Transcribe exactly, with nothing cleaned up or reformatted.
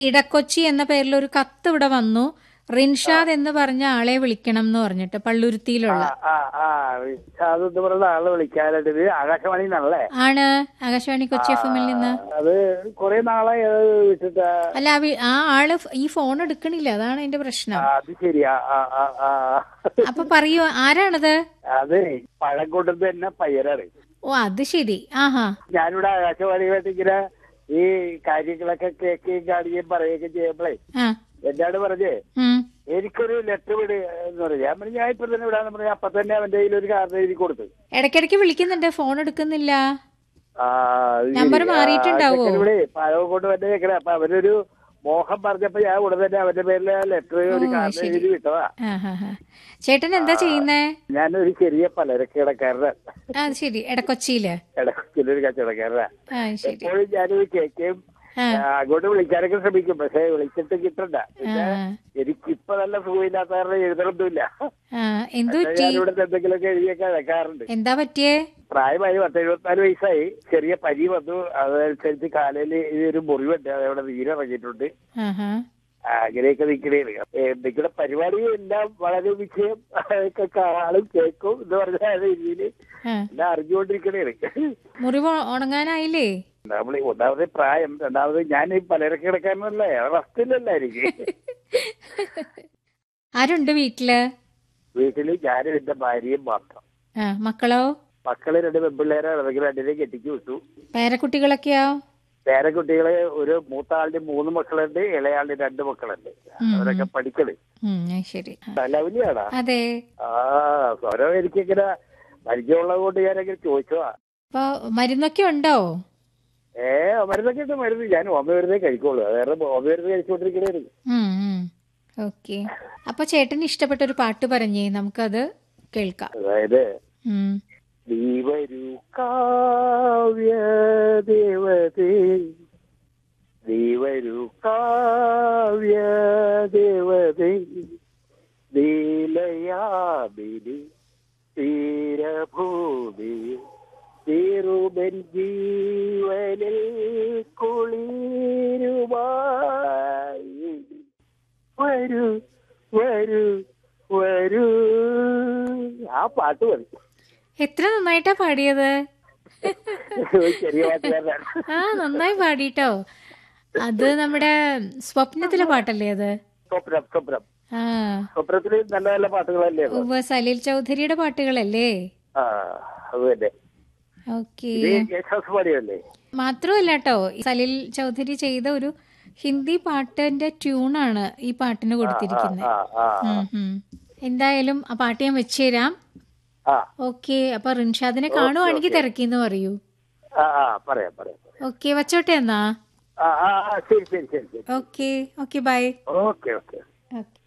ഇടക്കൊച്ചി എന്ന പേരിൽ ഒരു കത്ത് ഇവിടെ വന്നു. റിൻഷാദ് എന്ന് പറഞ്ഞ ആളെ വിളിക്കണം എന്ന് പറഞ്ഞിട്ട്, പള്ളുരുത്തിയിലുള്ള. ആ ആ റിൻഷാദ് എന്ന് പറയുന്ന ആളെ വിളിക്കാനായിട്ട് ഇത് ആകാശവാണി നിന്നല്ലേ? ആണ്, ആകാശവാണി കൊച്ചി എഫ് എമ്മിൽ നിന്ന്. അത് കൊറേ നാളെ വിളിച്ചിട്ട്. അല്ല, ആ വി- ആ ആള് ഈ ഫോൺ എടുക്കണില്ല, അതാണ് അതിന്റെ പ്രശ്നം. ആ, അത് ശരിയാ. ആ ആ ആ അപ്പൊ പറയൂ, ആരാണത്? അത് പഴം കൊണ്ടത് തന്നെ പയ്യനാണ്. ഓ, അത് ശരി. ആഹാ. ഞാനിവിടെ ആകാശവാണിയായിട്ട് ഇങ്ങനെ ഈ കാര്യങ്ങളൊക്കെ കേൾക്കുകയും കാണുകയും പറയുകയൊക്കെ ചെയ്യുമ്പോഴേ ആ. എന്നോട് പറഞ്ഞേ ഉം. എനിക്കൊരു ലെറ്റർ വിട് എന്ന് പറഞ്ഞു. ഞാൻ പറഞ്ഞു ഞാൻ ഇപ്പൊ തന്നെ വിടാന്ന് പറഞ്ഞു. അപ്പൊ തന്നെ അവന്റെ കയ്യിൽ ഒരു കാർഡ് എഴുതി കൊടുത്തു. ഇടയ്ക്കിടയ്ക്ക് വിളിക്കുന്നുണ്ട്, ഫോൺ എടുക്കുന്നില്ല. ആ, അത് ശരി. നമ്പർ മാറിയിട്ടുണ്ടാവോ? ആ, ചെക്കൻ ഇവിടെ പഴം കൊണ്ട് തന്നെ കേൾക്കണേ. അപ്പൊ അവനൊരു മോഹം പറഞ്ഞപ്പോ ഞാൻ ഉടനെ തന്നെ അവന്റെ പേരിൽ ലെറ്റർ ഒരു ഓ, കാർഡ് ശരി. എഴുതി വിട്ടതാ. ആഹാ. ചേട്ടൻ എന്താ ചെയ്യുന്നേ? ഞാനൊരു ചെറിയ പലചരക്ക് കടക്കാരനാ. ആ, ശരി. ഇടക്കൊച്ചിയില്. ഇടക്കൊച്ചിലൊരു കച്ചവടക്കാരനാ. ആ, ശരി. എപ്പോഴും ഞാനത് കേൾക്കുകയും ആ. ആ, അങ്ങോട്ട് വിളിക്കാനൊക്കെ ശ്രമിക്കും. പക്ഷെ വിളിച്ചിട്ട് കിട്ടണ്ട. പിന്നെ ആ. എനിക്കിപ്പൊ നല്ല സുഖമില്ലാത്ത കാരണം എഴുതണമൊന്നുമില്ല. ആ, എന്തു പറ്റി? ഞാനിവിടെ എന്തെങ്കിലുമൊക്കെ എഴുതിയൊക്കെ വെക്കാറുണ്ട്. എന്താ പറ്റിയേ? പ്രായമായി പത്ത് എഴുപത്തിനാല് വയസ്സായി. ചെറിയ പനി വന്നു. അതനുസരിച്ച് കാലയിൽ ഒരു മുറിവുണ്ട്. അതവിടെ നീരിറങ്ങിയിട്ടുണ്ട്. ആഹാ. അങ്ങനെയൊക്കെ നിൽക്കണേന്. എന്തെങ്കിലും പരിപാടി എല്ലാം വളരെ വിഷയം ഒക്കെ കാണും കേൾക്കും എന്ന് പറഞ്ഞ രീതിയിൽ ആ. എല്ലാം അറിഞ്ഞുകൊണ്ടിരിക്കണേന്. മുറിവ് ഉണങ്ങാനായില്ലേ? നമ്മൾ ഒന്നാമത് പ്രായം, രണ്ടാമത് ഞാൻ ഈ പലചരക്ക് കിടക്കാനല്ലേ, റസ്റ്റിലല്ലായിരിക്കും. ആരുണ്ട് വീട്ടില്? വീട്ടില് ഞാനും എന്റെ ഭാര്യയും മാത്രം. ആ, മക്കളോ? മക്കള് രണ്ട് പെൺപിള്ളേരെ ഇറങ്ങി രണ്ടിനെ കെട്ടിച്ചു വിട്ടു. പേരക്കുട്ടികളൊക്കെയോ? പേരക്കുട്ടികള് ഒരു മൂത്ത ആളിന് മൂന്ന് മക്കളുണ്ട്, ഇളയാളിന് രണ്ട് മക്കളുണ്ട്. അവരൊക്കെ പഠിക്കണ്. ഉം, ശരി. ലവലിയാടാ. അതെ. ആ, സ്വരം എനിക്കിങ്ങനെ പരിചയമുള്ളത് കൊണ്ട് ഞാനങ്ങനെ ചോദിച്ചതാ. അപ്പൊ മരുന്നൊക്കെ ഉണ്ടോ? ഏ മരുന്നൊക്കെ ഉണ്ട്. മരുന്ന് ഞാൻ ഓമ മരുന്നേ കഴിക്കുള്ളൂ. വേറെ ഓമ മരുന്ന് കഴിച്ചുകൊണ്ടിരിക്കണേ. ഓക്കെ. അപ്പൊ ചേട്ടന് ഇഷ്ടപ്പെട്ട ഒരു പാട്ട് പറഞ്ഞേ, നമുക്കത് കേൾക്കാം. അതായത് ഉം. നീ വരൂ കാവ്യ ദേവതേ, നീ വരൂ കാവ്യ ദേവതേ, നീലയാമിനി തീരഭൂമി തീരുബൻ ജീവനിൽ കുളിരുമായി വരൂ വരൂ വരൂ. ആ പാട്ട് മതി. എത്ര നന്നായിട്ടാ പാടിയത്. ചെറിയ പാട്ടുകാരനാണ്. ആ, നന്നായി പാടിട്ടോ. അത് നമ്മുടെ സ്വപ്നത്തിലെ പാട്ടല്ലേ അത്? സ്വപ്നം സ്വപ്നം ആ, സ്വപ്നത്തില് നല്ല നല്ല പാട്ടുകളല്ലേ? ഉവ്വ്, സലീൽ ചൗധരിയുടെ പാട്ടുകളല്ലേ? ആ, അത് തന്നെ. ഓക്കെ. യേശുദാസ് മാത്രമല്ല കേട്ടോ, സലീൽ ചൗധരി ചെയ്ത ഒരു ഹിന്ദി പാട്ടിന്റെ ട്യൂണാണ് ഈ പാട്ടിന് കൊടുത്തിരിക്കുന്നത്. എന്തായാലും ആ പാട്ട് ഞാൻ വെച്ചു തരാം. ഓക്കെ. അപ്പൊ റിൻഷാദിനെ കാണുവാണെങ്കിൽ തിരക്കിന്ന് പറയൂ. പറയാം പറയാം. ഓക്കെ, വച്ചോട്ടെ എന്നാ. ശരി ശരി ശരി. Okay. Okay, by. Okay okay. Okay.